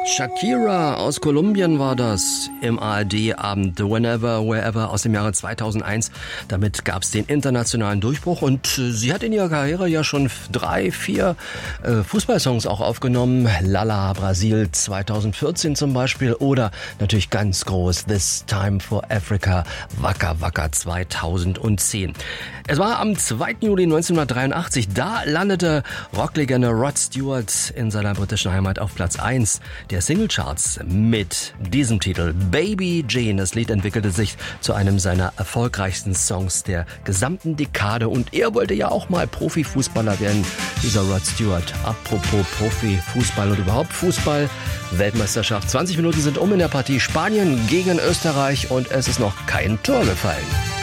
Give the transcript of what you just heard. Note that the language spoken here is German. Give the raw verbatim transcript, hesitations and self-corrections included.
Shakira aus Kolumbien war das im A R D-Abend Whenever, Wherever aus dem Jahre zweitausendeins. Damit gab es den internationalen Durchbruch und sie hat in ihrer Karriere ja schon drei, vier äh, Fußballsongs auch aufgenommen. Lala Brasil zweitausendvierzehn zum Beispiel oder natürlich ganz groß This Time for Africa, Waka Waka zweitausendzehn. Es war am zweiten Juli neunzehnhundertdreiundachtzig, da landete Rocklegende Rod Stewart in seiner britischen Heimat auf Platz eins der Singlecharts mit diesem Titel Baby Jane. Das Lied entwickelte sich zu einem seiner erfolgreichsten Songs der gesamten Dekade und er wollte ja auch mal Profifußballer werden, dieser Rod Stewart. Apropos Profifußball und überhaupt Fußball, Weltmeisterschaft. zwanzig Minuten sind um in der Partie Spanien gegen Österreich und es ist noch kein Tor gefallen.